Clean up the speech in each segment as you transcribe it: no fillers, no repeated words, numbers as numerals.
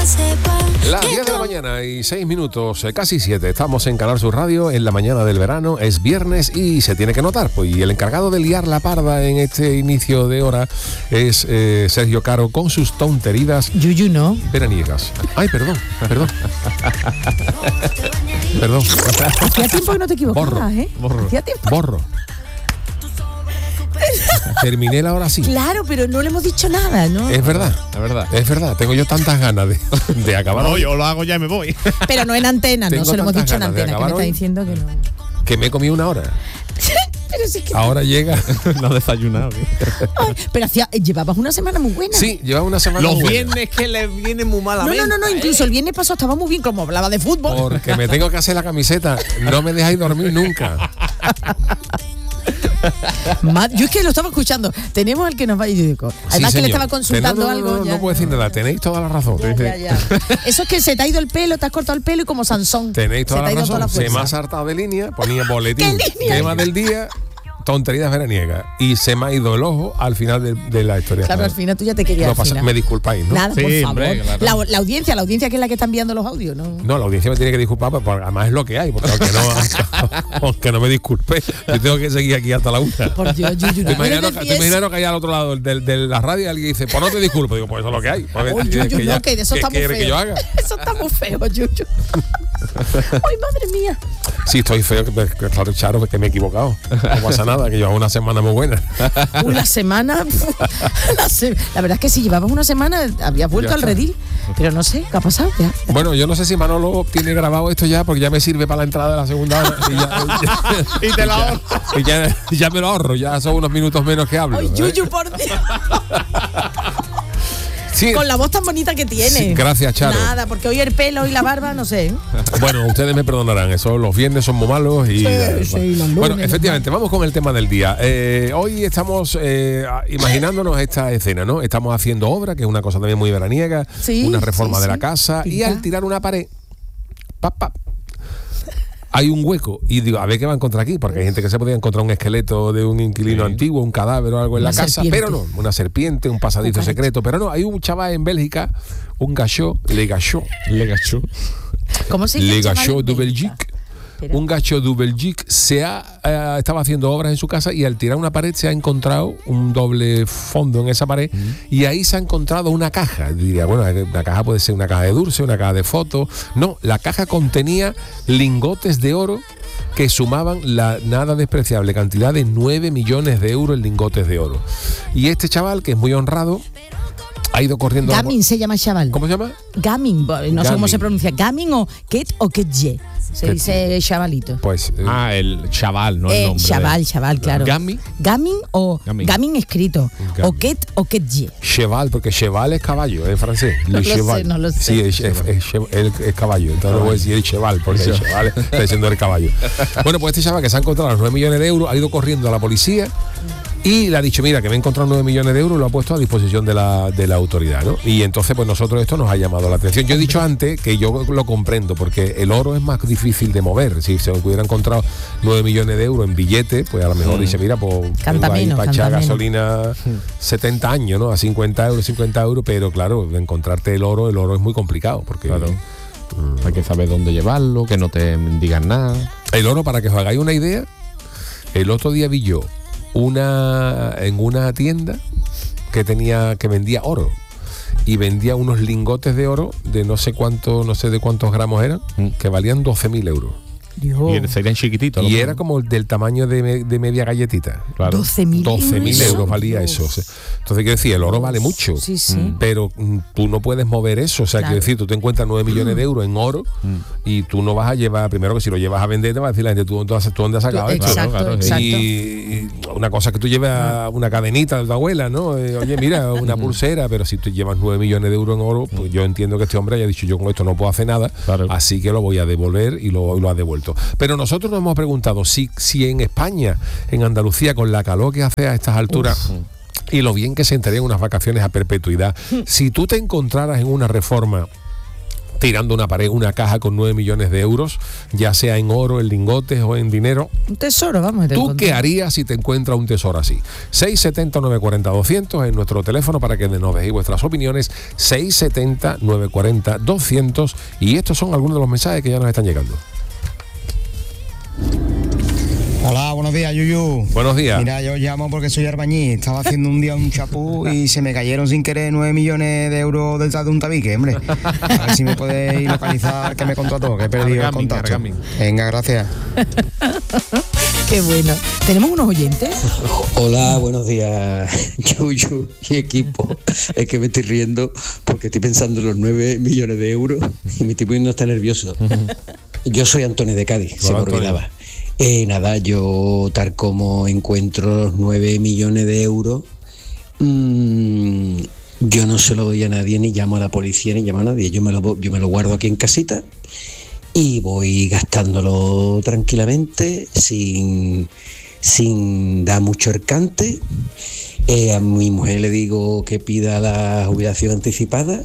Las 10 de la mañana y 6 minutos, casi 7. Estamos en Canal Sur Radio en la mañana del verano. Es viernes y se tiene que notar. Pues, y el encargado de liar la parda en este inicio de hora es Sergio Caro con sus tonterías. Yuyu, ¿no? Veraniegas. Ay, perdón. Hacía tiempo que no te equivocabas, ¿eh? Hacía tiempo. Borro. Terminé la hora sí. Claro, pero no le hemos dicho nada, ¿no? Es verdad. Tengo yo tantas ganas de acabar. No, yo lo hago ya y me voy. Pero no en antena, no se lo hemos dicho en tantas ganas de antena, que me está acabar diciendo que no. Que me he comido una hora. Pero sí que Ahora llega. No he desayunado. Ay, pero llevabas una semana muy buena. Sí, llevaba una semana Los muy buena. viernes que les vienen muy malamente. No, incluso el viernes pasado estaba muy bien, como hablaba de fútbol. Porque me tengo que hacer la camiseta. No me dejáis dormir nunca. Yo es que lo estaba escuchando. Tenemos al que nos va a ir. Además sí, que le señor. estaba consultando algo. No puedo decir nada. Tenéis toda la razón. Ya. Eso es que se te ha ido el pelo, te has cortado el pelo y como Sansón. Tenéis toda se te ha la ido toda razón. la Se me fuerza. ha saltado de línea. Ponía boletín. ¿Qué línea? Tema del día. Tonterías veraniegas. Y se me ha ido el ojo al final de la historia. Claro, al final tú ya te querías. No pasa, me disculpáis, ¿no? Nada, Sí, por favor. hombre, claro. La audiencia que es la que está enviando los audios, ¿no? No, la audiencia me tiene que disculpar, porque además es lo que hay, porque aunque no me disculpe, yo tengo que seguir aquí hasta la una. Por Dios, Yuyu, Te imaginas que hay al otro lado de la radio alguien dice, pues no te disculpo. Digo, pues eso es lo que hay. Oye, Yuyu, no, que eso está muy feo. Que yo haga? Eso está muy feo, Yuyu. Ay, madre mía. Sí, estoy feo, claro, Charo, que me he equivocado. No pasa nada, que llevaba una semana muy buena. Una semana. La verdad es que si llevabas una semana habías vuelto Ya al está. redil. Pero no sé, ¿qué ha pasado? Ya. Bueno, yo no sé si Manolo tiene grabado esto ya, porque ya me sirve para la entrada de la segunda hora. Y te la ahorro. Y ya me lo ahorro, ya son unos minutos menos que hablo. Ay, Yuyu, por Dios. Sí. Con la voz tan bonita que tiene. Sí, gracias, Charo. Nada, porque hoy el pelo y la barba, no sé. Bueno, ustedes me perdonarán, eso los viernes son muy malos y... Sí, los lunes, bueno, efectivamente, vamos con el tema del día. Hoy estamos imaginándonos esta escena, ¿no? Estamos haciendo obra, que es una cosa también muy veraniega, Sí, una reforma sí, de la sí. casa, y Pinta. al tirar una pared, hay un hueco y digo, a ver qué va a encontrar aquí, porque hay gente que se podía encontrar un esqueleto de un inquilino antiguo, un cadáver o algo en Una la casa, serpiente. pero no, una serpiente, un pasadizo secreto, pero no, hay un chaval en Bélgica, un gachot, le gachot, ¿Cómo se llama? Le chaval? Gachot du Belgique. Espera. Un Gachot du Belgique estaba haciendo obras en su casa y al tirar una pared se ha encontrado un doble fondo en esa pared y ahí se ha encontrado una caja. Diría, bueno, la caja puede ser una caja de dulce, una caja de fotos. No, la caja contenía lingotes de oro que sumaban la nada despreciable cantidad de 9 millones de euros en lingotes de oro. Y este chaval, que es muy honrado, ha ido corriendo... Gamin se llama chaval. ¿Cómo se llama? Gamin, no sé cómo Gamin. se pronuncia. Gamin o Ket o Ketye. Se dice chavalito. Pues... El chaval, no el nombre. Chaval, claro. Gami. Gamin o Gamin. Gamin escrito. Gamin. O Ket o Ketye. Cheval, porque cheval es caballo en francés. No Le lo cheval. sé, no lo sé. Sí, es caballo. Entonces no voy a decir el cheval, porque el cheval está diciendo el caballo. Bueno, pues este chaval que se ha encontrado los 9 millones de euros ha ido corriendo a la policía y le ha dicho, mira, que me he encontrado 9 millones de euros y lo ha puesto a disposición de la autoridad, ¿no? Y entonces, pues nosotros esto nos ha llamado la atención. Yo he dicho antes que yo lo comprendo, porque el oro es más difícil de mover. Si se hubiera encontrado 9 millones de euros en billetes, pues a lo mejor dice, mira, pues Canta tengo ahí menos, para echar canta gasolina 70 años, ¿no? A 50 euros, pero claro, de encontrarte el oro es muy complicado, porque... Claro. Hay que saber dónde llevarlo, que no te digan nada. El oro, para que os hagáis una idea, el otro día vi yo en una tienda que vendía oro y vendía unos lingotes de oro de no sé de cuántos gramos eran, que valían 12.000 euros. Dios. Y serían chiquititos. Y era como del tamaño de media galletita. Claro. 12.000 euros valía eso. O sea, entonces, quiero decir, el oro vale mucho. Sí, sí. Pero tú no puedes mover eso. O sea, Claro. quiero decir, tú te encuentras 9 millones de euros en oro y tú no vas a llevar, primero que si lo llevas a vender, te va a decir la gente, ¿tú dónde has sacado esto? Exacto. Y una cosa que tú lleves una cadenita de tu abuela, ¿no? Oye, mira, una pulsera, pero si tú llevas 9 millones de euros en oro, pues yo entiendo que este hombre haya dicho, yo con esto no puedo hacer nada, Claro. así que lo voy a devolver y lo ha devuelto. Pero nosotros nos hemos preguntado si en España, en Andalucía, con la calor que hace a estas alturas, y lo bien que se entrarían unas vacaciones a perpetuidad, si tú te encontraras en una reforma, tirando una pared, una caja con 9 millones de euros, ya sea en oro, en lingotes o en dinero. Un tesoro, vamos. ¿Tú qué harías si te encuentras un tesoro así? 670-940-200 es nuestro teléfono para que nos dejéis vuestras opiniones. 670-940-200. Y estos son algunos de los mensajes que ya nos están llegando. Hola, buenos días, Yuyu. Buenos días. Mira, yo llamo porque soy albañil. Estaba haciendo un día un chapú y se me cayeron sin querer 9 millones de euros detrás de un tabique, hombre. A ver si me podéis localizar que me contrató, que he perdido el contacto. Venga, gracias. Qué bueno. ¿Tenemos unos oyentes? Hola, buenos días, Yuyu y equipo. Es que me estoy riendo porque estoy pensando en los 9 millones de euros y me estoy poniendo hasta nervioso. Yo soy Antonio de Cádiz, se me olvidaba. Nada, yo tal como encuentro los 9 millones de euros, yo no se lo doy a nadie, ni llamo a la policía, ni llamo a nadie. Yo me lo guardo aquí en casita y voy gastándolo tranquilamente, sin dar mucho ercante. A mi mujer le digo que pida la jubilación anticipada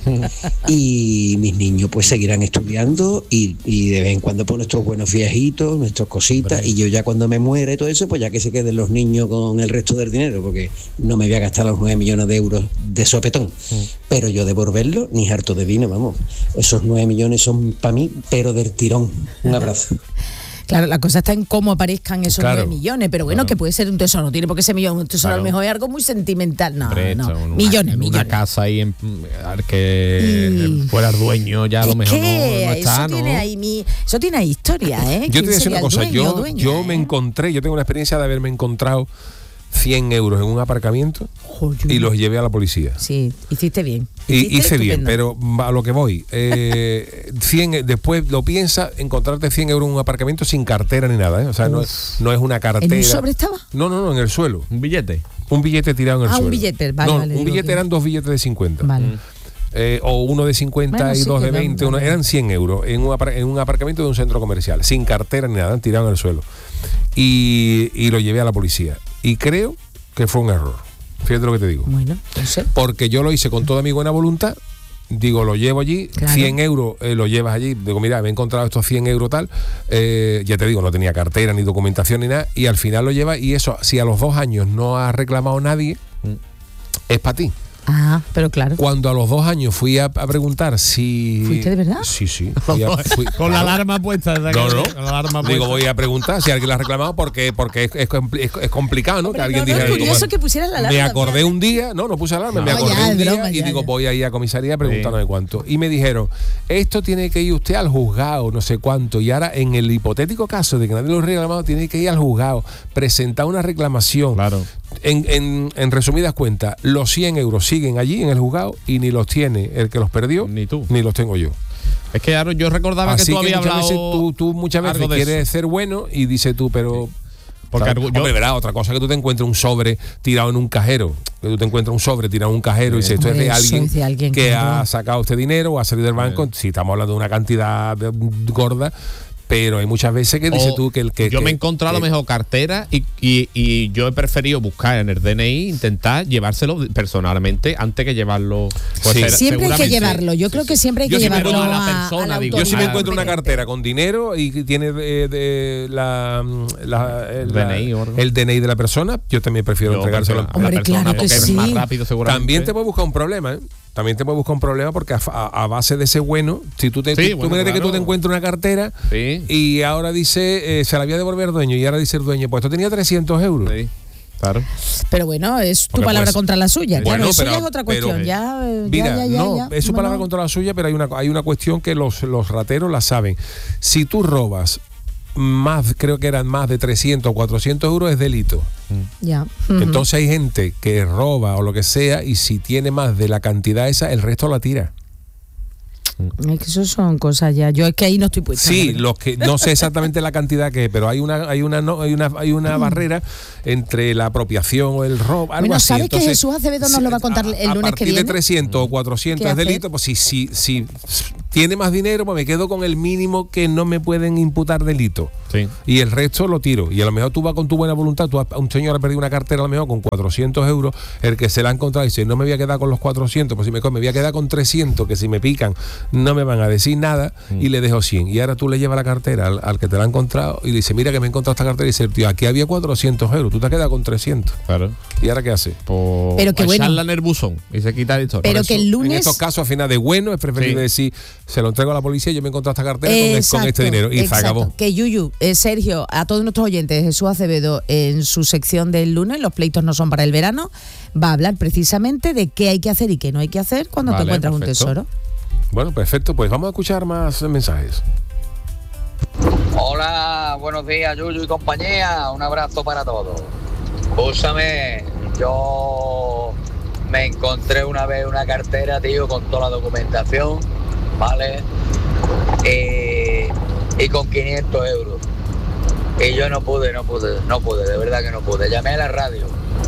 y mis niños pues seguirán estudiando y de vez en cuando pues nuestros buenos viajitos, nuestras cositas, y yo ya cuando me muera y todo eso, pues ya que se queden los niños con el resto del dinero, porque no me voy a gastar los 9 millones de euros de sopetón, pero yo devolverlo ni harto de vino, vamos. Esos 9 millones son para mí, pero del tirón. Un abrazo. Claro, la cosa está en cómo aparezcan esos 9 millones, pero bueno, claro. Que puede ser un tesoro, no tiene por qué ser millón, un tesoro a lo mejor es algo muy sentimental, no, millones. Una casa ahí al que fuera el dueño ya a lo mejor no está, eso tiene ahí eso tiene ahí historia, ¿eh? Yo te voy a decir una cosa, yo me encontré, yo tengo una experiencia de haberme encontrado 100 euros en un aparcamiento y los llevé a la policía. Sí, hiciste bien. Hice bien, pero a lo que voy, 100, después lo piensa, encontrarte 100 euros en un aparcamiento sin cartera ni nada, ¿eh? O sea, no es una cartera. ¿En un sobre estaba? No, en el suelo. ¿Un billete? Un billete tirado en el suelo. Un billete, vale. Un billete eran 2 billetes de 50. Vale. O uno de 50 y dos de 20, eran 100 euros en un aparcamiento de un centro comercial, sin cartera ni nada, tirado en el suelo. Y lo llevé a la policía. Y creo que fue un error. Fíjate lo que te digo. Bueno, no sé. Porque yo lo hice con toda mi buena voluntad. Digo, lo llevo allí, claro. 100 euros lo llevas allí. Digo, mira, me he encontrado estos 100 euros tal. Ya te digo, no tenía cartera, ni documentación, ni nada. Y al final lo llevas. Y eso, si a los 2 años no ha reclamado nadie, es para ti. Ah, pero claro. Cuando a los 2 años fui a preguntar si... ¿Fuiste de verdad? Sí. Con la alarma puesta. No. Digo, voy a preguntar si alguien la ha reclamado porque es complicado, ¿no? Que alguien dijera... Es curioso que pusieras la alarma. Me acordé un día, no puse alarma, me acordé un día y digo, voy a ir a comisaría preguntándome cuánto. Y me dijeron, esto tiene que ir usted al juzgado, no sé cuánto. Y ahora, en el hipotético caso de que nadie lo ha reclamado, tiene que ir al juzgado, presentar una reclamación. Claro. En resumidas cuentas, los 100 euros siguen allí en el juzgado y ni los tiene el que los perdió, ni tú, ni los tengo yo. Es que Aaron, yo recordaba así que tú habías hablado. Tú muchas veces quieres ser bueno y dices tú, pero... Porque hombre, verá, otra cosa que tú te encuentres un sobre tirado en un cajero, que tú te encuentres un sobre tirado en un cajero y dices, esto es de alguien que ha sacado este dinero o ha salido del banco. Si estamos hablando de una cantidad gorda, pero hay muchas veces que dices tú que el que... Yo me he encontrado a lo mejor cartera y yo he preferido buscar en el DNI, intentar llevárselo personalmente antes que llevarlo. Pues siempre hay que llevarlo, yo creo que siempre hay que llevarlo a la persona. Yo si me encuentro una cartera con dinero y tiene el DNI de la persona, yo también prefiero entregárselo a la persona, claro que porque sí. Es más rápido seguramente. También te puede buscar un problema, ¿eh? También te puede buscar un problema porque a base de ese bueno, si tú mírate que tú te encuentras una cartera y ahora dice, se la había devolver al dueño y ahora dice el dueño, pues esto tenía 300 euros. Sí. Claro. Pero bueno, es tu palabra contra la suya. Bueno, claro, eso ya es otra cuestión. Es su palabra contra la suya, pero hay una cuestión que los rateros la saben. Si tú robas creo que eran más de 300 o 400 euros, es delito. Ya. Entonces hay gente que roba o lo que sea y si tiene más de la cantidad esa, el resto la tira. Es que eso son cosas ya. Yo es que ahí no estoy puesta. Sí, los que no sé exactamente la cantidad que es, pero hay una barrera entre la apropiación o el robo, algo así. ¿Sabes Entonces, que Jesús Acevedo nos lo va a contar el lunes que viene? A partir de 300 o 400 es delito, pues si tiene más dinero, pues me quedo con el mínimo que no me pueden imputar delito. Sí. Y el resto lo tiro. Y a lo mejor tú vas con tu buena voluntad, un señor ha perdido una cartera a lo mejor con 400 euros, el que se la ha encontrado dice, no me voy a quedar con los 400, pues si me voy a quedar con 300, que si me pican no me van a decir nada, y le dejo 100. Y ahora tú le llevas la cartera al que te la ha encontrado y le dice, mira que me he encontrado esta cartera, y dice, tío, aquí había 400 euros, tú te has quedado con 300. Claro. ¿Y ahora qué hace? Pues Pero que bueno. echarla en el buzón y se quita la historia. Pero Por que eso, el lunes... En estos casos, al final de bueno, es preferible decir, se lo entrego a la policía, yo me he encontrado esta cartera con este dinero. Y se acabó. Que Yuyu, Sergio, a todos nuestros oyentes, Jesús Acevedo, en su sección del lunes, los pleitos no son para el verano, va a hablar precisamente de qué hay que hacer y qué no hay que hacer cuando te encuentras un tesoro. Bueno, perfecto, pues vamos a escuchar más mensajes. Hola, buenos días, Yuyu y compañía. Un abrazo para todos. Escúchame, yo me encontré una vez una cartera, tío, con toda la documentación, ¿vale? Y con 500 euros. Y yo no pude, de verdad que no pude. Llamé a la radio.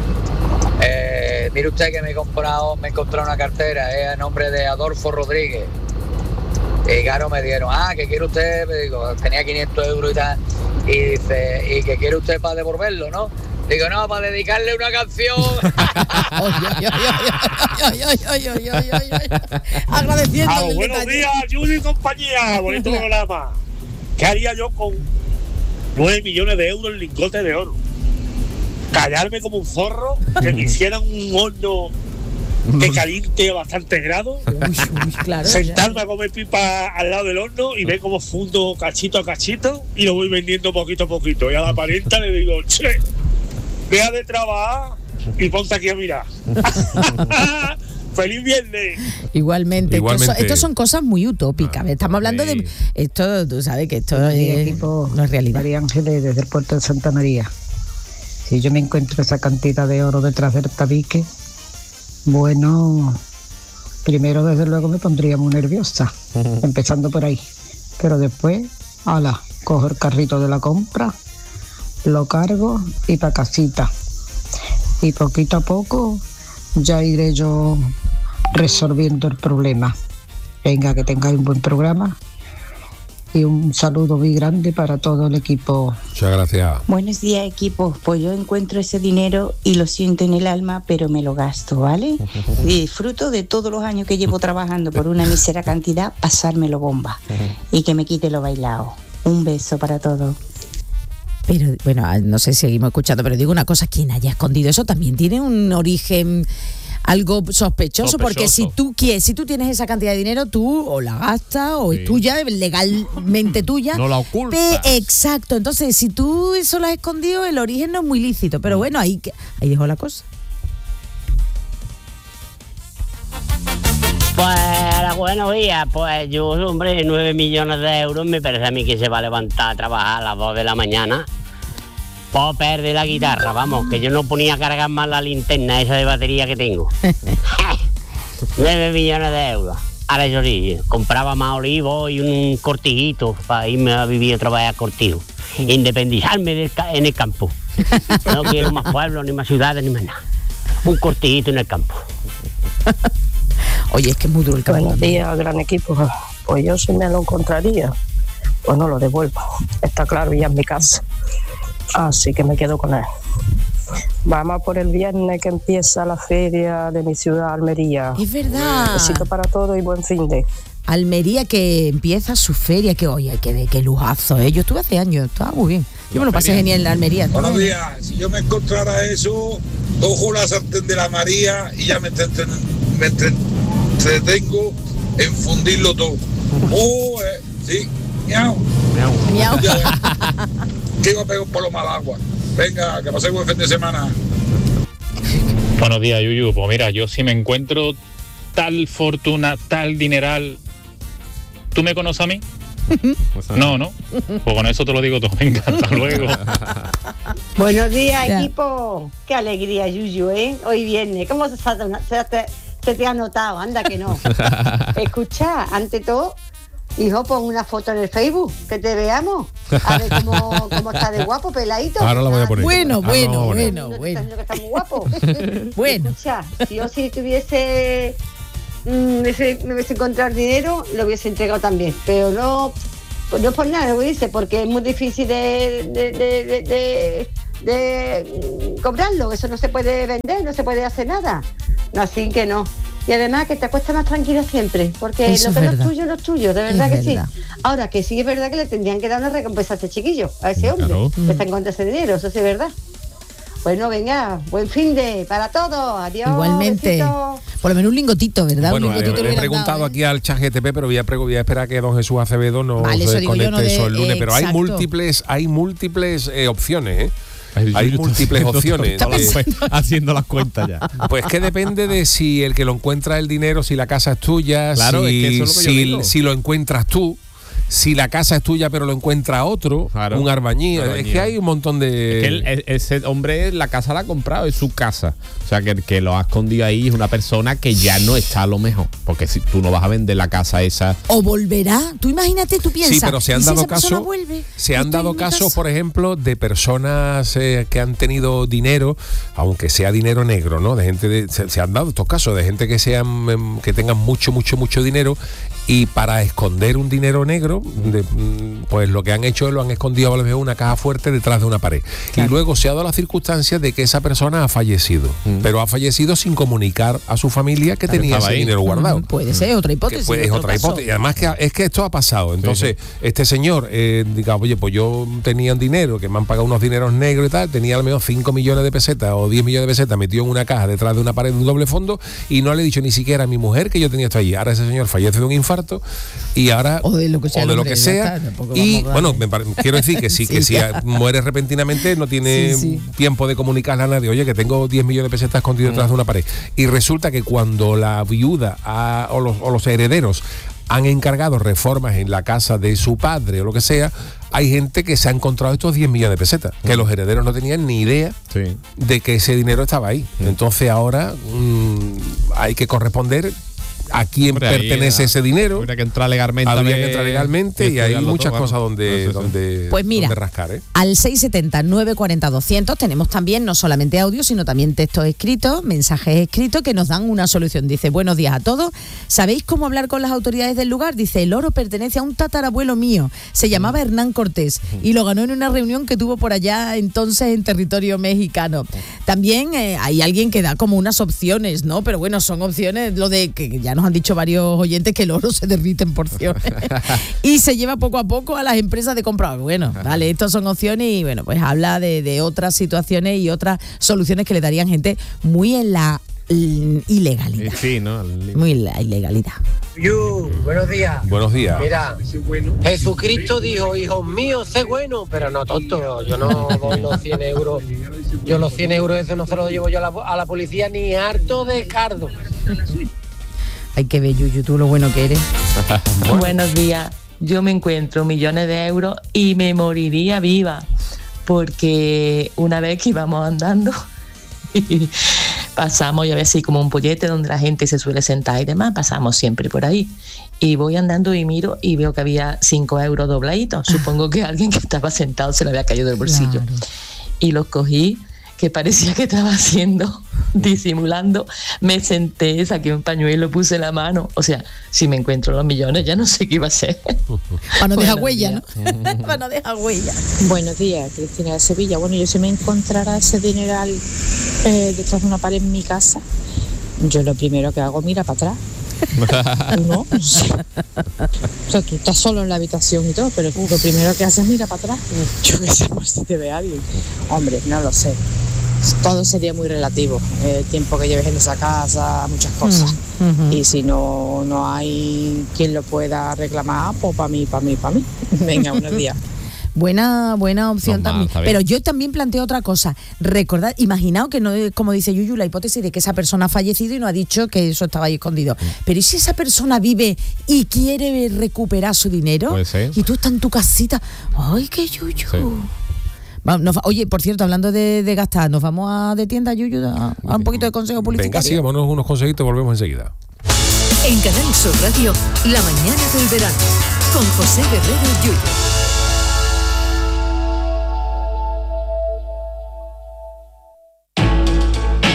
Mire usted que me he encontrado una cartera, a nombre de Adolfo Rodríguez. Y claro, me dieron, ¿qué quiere usted? Me digo, tenía 500 euros y tal. Y dice, ¿y qué quiere usted para devolverlo, no? Digo, no, para dedicarle una canción. Agradeciendo. Buenos días, Yuyu y compañía. Bonito programa. ¿Qué haría yo con 9 millones de euros en lingotes de oro? Callarme como un zorro, que me hicieran un horno que caliente a bastantes grados, claro, sentarme a comer pipa al lado del horno y ver cómo fundo cachito a cachito y lo voy vendiendo poquito a poquito. Y a la parienta le digo, che, deja de trabajar y ponte aquí a mirar. ¡Feliz viernes! Igualmente. Esto son cosas muy utópicas. Estamos hablando de esto, tú sabes que esto no es realidad. María Ángeles, desde el puerto de Santa María. Si yo me encuentro esa cantidad de oro detrás del tabique, bueno, primero desde luego me pondría muy nerviosa, empezando por ahí. Pero después, cojo el carrito de la compra, lo cargo y pa' casita. Y poquito a poco ya iré yo resolviendo el problema. Venga, que tengáis un buen programa y un saludo muy grande para todo el equipo. Muchas gracias. Buenos días, equipo. Pues yo encuentro ese dinero y lo siento en el alma, pero me lo gasto, ¿vale? Y disfruto de todos los años que llevo trabajando por una mísera cantidad, pasármelo bomba y que me quite lo bailado. Un beso para todos. Pero bueno, no sé si seguimos escuchando, pero digo una cosa, quien haya escondido eso también tiene un origen algo sospechoso, porque si tú tienes esa cantidad de dinero, tú o la gastas o es tuya, legalmente tuya. No la ocultas. Exacto, entonces si tú eso lo has escondido, el origen no es muy lícito, pero bueno, ahí dejó la cosa. Pues buenos días, pues yo, hombre, 9 millones de euros me parece a mí que se va a levantar a trabajar a las 2 de la mañana. Puedo perder la guitarra, vamos, que yo no ponía a cargar más la linterna esa de batería que tengo. 9 millones de euros. Ahora eso sí, compraba más olivos y un cortijito para irme a vivir otra vez a Cortijo. Independizarme en el campo. No quiero más pueblos, ni más ciudades, ni más nada. Un cortijito en el campo. Oye, es que es muy duro el campo. Buenos días, gran equipo. Pues yo si me lo encontraría, pues no lo devuelvo. Está claro, ya en mi casa. Así que me quedo con él. Vamos por el viernes que empieza la feria de mi ciudad, Almería. Es verdad. Besito para todos y buen fin de. Almería que empieza su feria, que oye, qué lujazo, ¿eh? Yo estuve hace años, estaba muy bien. Yo me lo pasé genial en la Almería. Buenos días, si yo me encontrara eso, cojo la sartén de la María y ya me entretengo en fundirlo todo. Sí, miau. Miau. Que iba a pegar un palo mal agua. Venga, que pase buen fin de semana. Buenos días, Yuyu. Pues mira, yo si me encuentro tal fortuna, tal dineral, ¿tú me conoces a mí? No. Pues con eso te lo digo todo. Venga, hasta luego. Buenos días, equipo. Qué alegría, Yuyu, ¿eh? Hoy viernes. ¿Cómo se te ha notado? Anda que no. Escucha, ante todo, hijo, pon una foto en el Facebook, que te veamos. A ver cómo está de guapo, peladito. Ahora la voy a poner. Bueno. Que está muy guapo. Bueno. Escucha, si yo tuviese me hubiese encontrado dinero, lo hubiese entregado también. Pero no es por nada, lo dice, porque es muy difícil de cobrarlo. Eso no se puede vender, no se puede hacer nada. No, así que no. Y además que te acuestas más tranquila siempre, porque Eso lo que es no es verdad. tuyo, no es tuyo, de verdad Es que verdad. sí. Ahora, que sí es verdad que le tendrían que dar una recompensa a este chiquillo, a ese hombre, Claro. que está en contra de ese dinero, eso sí es verdad. Bueno, venga, buen fin de para todos, adiós. Igualmente. Besitos. Por lo menos un lingotito, ¿verdad? Bueno, un lingotito le he hubieran preguntado dado, ¿eh? aquí al chat GTP, pero voy a esperar a que don Jesús Acevedo no Vale, se eso digo yo, desconecte no de- eso el lunes. Pero hay exacto. múltiples opciones, ¿eh? Hay Yo múltiples estoy opciones. haciendo las cuentas ya. Pues que depende de si el que lo encuentra el dinero, si la casa es tuya, Claro, si, es que eso es lo que yo digo. si lo encuentras tú, si la casa es tuya pero lo encuentra otro, Claro. un albañil. Un albañil. Es que hay un montón de... Es que ese hombre la casa la ha comprado, es su casa. O sea, que lo ha escondido ahí es una persona que ya no está a lo mejor. Porque si tú no vas a vender la casa esa. O volverá. Tú imagínate, tú piensas. Sí, pero se han ¿y si dado esa persona casos. vuelve? Se han Estoy dado en mi casos, casa. por ejemplo, de personas que han tenido dinero, aunque sea dinero negro, ¿no? De gente se han dado estos casos de gente que tengan mucho dinero, y para esconder un dinero negro, pues lo que han hecho es lo han escondido a lo mejor en una caja fuerte detrás de una pared. Claro. Y luego se ha dado la circunstancia de que esa persona ha fallecido, pero ha fallecido sin comunicar a su familia que tenía estaba ese ahí. dinero guardado. Puede ser otra hipótesis. Que, pues, es otro otra caso. hipótesis. Y además que es que esto ha pasado. Entonces, este señor diga, oye, pues yo tenía un dinero, que me han pagado unos dineros negros y tal, tenía a lo mejor 5 millones de pesetas o 10 millones de pesetas metido en una caja detrás de una pared de un doble fondo, y no le he dicho ni siquiera a mi mujer que yo tenía esto allí. Ahora ese señor fallece de un infarto y ahora O de lo que sea. o de lo hombre, que ya sea. está, tampoco Y vamos a bueno, quiero decir que sí, Sí, que si ya. muere repentinamente no tiene Sí, sí. tiempo de comunicarle a nadie, oye, que tengo 10 millones de pesetas escondidas detrás de una pared. Y resulta que cuando la viuda o los herederos han encargado reformas en la casa de su padre o lo que sea, hay gente que se ha encontrado estos 10 millones de pesetas, que los herederos no tenían ni idea de que ese dinero estaba ahí. Entonces ahora hay que corresponder a quién Hombre, ahí pertenece ese dinero. Habría que entrar legalmente. Habría que entrar legalmente y hay estudiarlo muchas todo, cosas vamos. donde Pues mira, donde rascar, ¿eh? Al 670-940-200 tenemos también no solamente audio, sino también textos escritos, mensajes escritos que nos dan una solución. Dice, buenos días a todos. ¿Sabéis cómo hablar con las autoridades del lugar? Dice, el oro pertenece a un tatarabuelo mío. Se llamaba Hernán Cortés y lo ganó en una reunión que tuvo por allá entonces en territorio mexicano. También hay alguien que da como unas opciones, ¿no? Pero bueno, son opciones, lo de que ya nos han dicho varios oyentes que el oro se derrite en porciones y se lleva poco a poco a las empresas de compra. Bueno, vale, estas son opciones y bueno, pues habla de otras situaciones y otras soluciones que le darían gente muy en la ilegalidad. Sí, ¿no? Muy en la ilegalidad. Buenos días. Buenos días. Mira, Jesucristo dijo, hijos míos, sé bueno, pero no tonto. Yo no doy los 100 euros. Yo los 100 euros eso no se los llevo yo a la policía ni harto de cardo. Hay que ver, Yuyu, tú lo bueno que eres. Buenos días. Yo me encuentro millones de euros y me moriría viva. Porque una vez que íbamos andando y pasamos, ya ves, así como un pollete donde la gente se suele sentar y demás, pasamos siempre por ahí. Y voy andando y miro y veo que había 5 euros dobladitos. Supongo que alguien que estaba sentado se le había caído del bolsillo. Claro. Y los cogí, que parecía que estaba haciendo, disimulando, me senté, saqué un pañuelo, puse la mano. O sea, si me encuentro los millones, ya no sé qué iba a hacer. Para no dejar huella, ¿no? Para no dejar huella. Buenos días, Cristina de Sevilla. Bueno, yo si me encontrara ese dineral detrás de una pared en mi casa, yo lo primero que hago, mira para atrás. No, o sea, tú estás solo en la habitación y todo, pero lo primero que haces es mira para atrás. Yo qué sé, pues si te ve alguien. Hombre, no lo sé. Todo sería muy relativo. El tiempo que lleves en esa casa, muchas cosas. Y si no hay quien lo pueda reclamar, pues para mí. Venga, buenos días. Buena opción Normal, también. Pero yo también planteo otra cosa. Recordad, imaginaos que no es, como dice Yuyu, la hipótesis de que esa persona ha fallecido y no ha dicho que eso estaba ahí escondido. Pero ¿y si esa persona vive y quiere recuperar su dinero? Puede ser. Y tú estás en tu casita. ¡Ay, qué Yuyu! Sí. Oye, por cierto, hablando de gastar, ¿nos vamos de tienda, Yuyu, a un poquito de consejo publicitario? Venga, sí, vámonos unos consejitos y volvemos enseguida. En Canal Sur Radio, La Mañana del Verano, con José Guerrero Yuyu.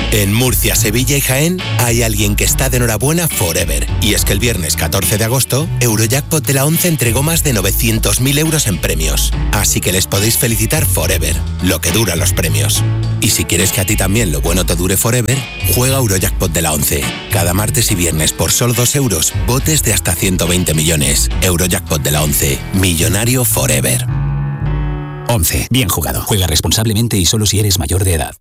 En Murcia, Sevilla y Jaén hay alguien que está de enhorabuena forever. Y es que el viernes 14 de agosto, Eurojackpot de la 11 entregó más de 900.000 euros en premios. Así que les podéis felicitar forever, lo que duran los premios. Y si quieres que a ti también lo bueno te dure forever, juega Eurojackpot de la 11. Cada martes y viernes por solo 2 euros, botes de hasta 120 millones. Eurojackpot de la 11. Millonario forever. 11. Bien jugado. Juega responsablemente y solo si eres mayor de edad.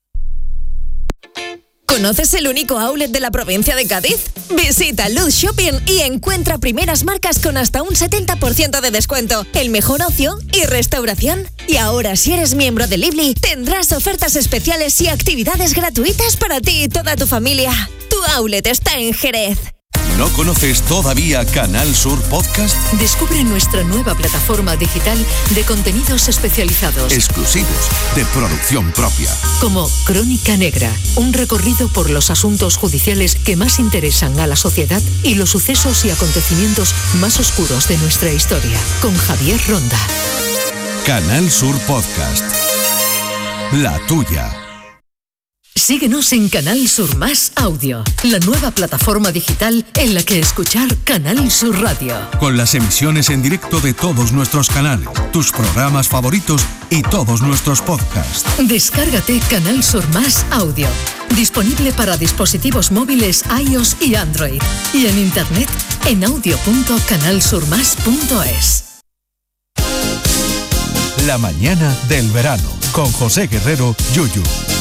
¿Conoces el único outlet de la provincia de Cádiz? Visita Luz Shopping y encuentra primeras marcas con hasta un 70% de descuento, el mejor ocio y restauración. Y ahora, si eres miembro de Lively, tendrás ofertas especiales y actividades gratuitas para ti y toda tu familia. Tu outlet está en Jerez. ¿No conoces todavía Canal Sur Podcast? Descubre nuestra nueva plataforma digital de contenidos especializados. Exclusivos, de producción propia. Como Crónica Negra, un recorrido por los asuntos judiciales que más interesan a la sociedad y los sucesos y acontecimientos más oscuros de nuestra historia. Con Javier Ronda. Canal Sur Podcast. La tuya. Síguenos en Canal Sur Más Audio, la nueva plataforma digital en la que escuchar Canal Sur Radio. Con las emisiones en directo de todos nuestros canales, tus programas favoritos y todos nuestros podcasts. Descárgate Canal Sur Más Audio, disponible para dispositivos móviles iOS y Android, y en internet en audio.canalsurmas.es. La mañana del verano, con José Guerrero, Yuyu.